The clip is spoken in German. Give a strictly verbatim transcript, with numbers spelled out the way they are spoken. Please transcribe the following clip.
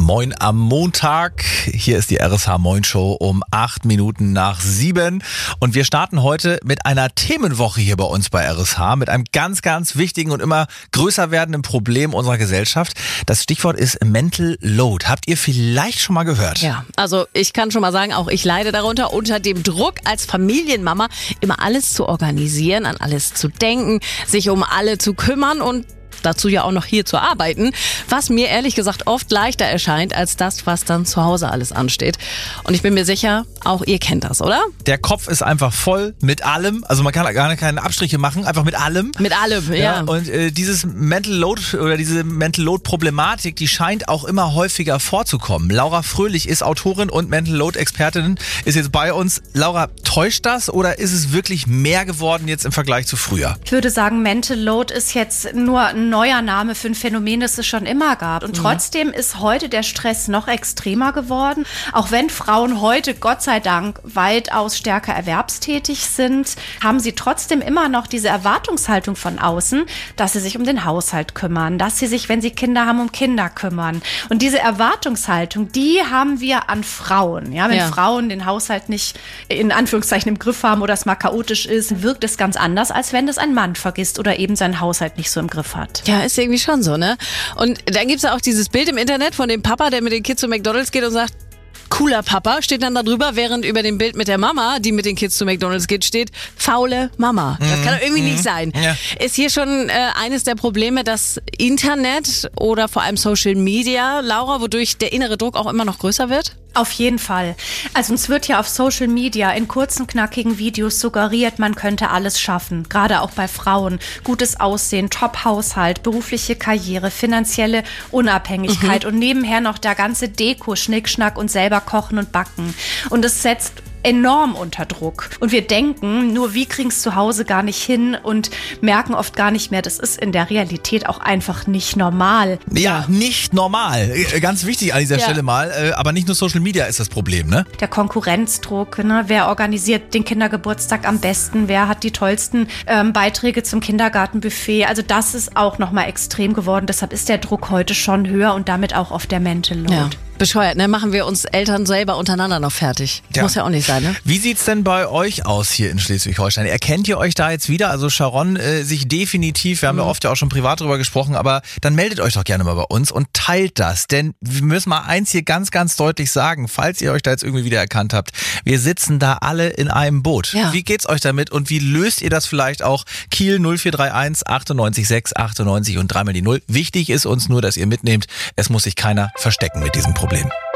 Moin am Montag. Hier ist die R S H Moin Show um acht Minuten nach sieben. Und wir starten heute mit einer Themenwoche hier bei uns bei R S H, mit einem ganz, ganz wichtigen und immer größer werdenden Problem unserer Gesellschaft. Das Stichwort ist Mental Load. Habt ihr vielleicht schon mal gehört? Ja, also ich kann schon mal sagen, auch ich leide darunter, unter dem Druck als Familienmama, immer alles zu organisieren, an alles zu denken, sich um alle zu kümmern und dazu ja auch noch hier zu arbeiten, was mir ehrlich gesagt oft leichter erscheint als das, was dann zu Hause alles ansteht. Und ich bin mir sicher, auch ihr kennt das, oder? Der Kopf ist einfach voll mit allem, also man kann gar keine Abstriche machen, einfach mit allem. Mit allem, ja. ja und äh, dieses Mental Load oder diese Mental Load Problematik, die scheint auch immer häufiger vorzukommen. Laura Fröhlich ist Autorin und Mental Load Expertin, ist jetzt bei uns. Laura, täuscht das oder ist es wirklich mehr geworden jetzt im Vergleich zu früher? Ich würde sagen, Mental Load ist jetzt nur ein neuer Name für ein Phänomen, das es schon immer gab. Und trotzdem ist heute der Stress noch extremer geworden. Auch wenn Frauen heute, Gott sei Dank, weitaus stärker erwerbstätig sind, haben sie trotzdem immer noch diese Erwartungshaltung von außen, dass sie sich um den Haushalt kümmern, dass sie sich, wenn sie Kinder haben, um Kinder kümmern. Und diese Erwartungshaltung, die haben wir an Frauen. Ja, wenn ja. Frauen den Haushalt nicht in Anführungszeichen im Griff haben oder es mal chaotisch ist, wirkt es ganz anders, als wenn das ein Mann vergisst oder eben seinen Haushalt nicht so im Griff hat. Ja, ist irgendwie schon so, ne? Und dann gibt's ja auch dieses Bild im Internet von dem Papa, der mit den Kids zu McDonald's geht und sagt, cooler Papa, steht dann da drüber, während über dem Bild mit der Mama, die mit den Kids zu McDonald's geht, steht, faule Mama. Das kann doch irgendwie mhm. nicht sein. Ja. Ist hier schon äh, eines der Probleme, das Internet oder vor allem Social Media, Laura, wodurch der innere Druck auch immer noch größer wird? Auf jeden Fall. Also uns wird ja auf Social Media in kurzen, knackigen Videos suggeriert, man könnte alles schaffen. Gerade auch bei Frauen. Gutes Aussehen, Top-Haushalt, berufliche Karriere, finanzielle Unabhängigkeit mhm. und nebenher noch der ganze Deko, Schnickschnack und selber kochen und backen. Und es setzt enorm unter Druck. Und wir denken, nur wir kriegen es zu Hause gar nicht hin und merken oft gar nicht mehr, das ist in der Realität auch einfach nicht normal. Ja, nicht normal. Ganz wichtig an dieser ja. Stelle mal. Aber nicht nur Social Media ist das Problem, ne? Der Konkurrenzdruck, ne? Wer organisiert den Kindergeburtstag am besten? Wer hat die tollsten ähm, Beiträge zum Kindergartenbuffet? Also das ist auch nochmal extrem geworden. Deshalb ist der Druck heute schon höher und damit auch auf der Mental Load. Ja. Bescheuert, ne? Machen wir uns Eltern selber untereinander noch fertig. Ja. Muss ja auch nicht sein, ne? Wie sieht's denn bei euch aus hier in Schleswig-Holstein? Erkennt ihr euch da jetzt wieder? Also Sharon äh, sich definitiv, wir haben mhm. ja oft ja auch schon privat drüber gesprochen, aber dann meldet euch doch gerne mal bei uns und teilt das. Denn wir müssen mal eins hier ganz, ganz deutlich sagen, falls ihr euch da jetzt irgendwie wieder erkannt habt, wir sitzen da alle in einem Boot. Ja. Wie geht's euch damit und wie löst ihr das vielleicht auch? Kiel null vier drei eins achtundneunzig sechs achtundneunzig und dreimal die Null. Wichtig ist uns nur, dass ihr mitnehmt, es muss sich keiner verstecken mit diesem Problem. Problem.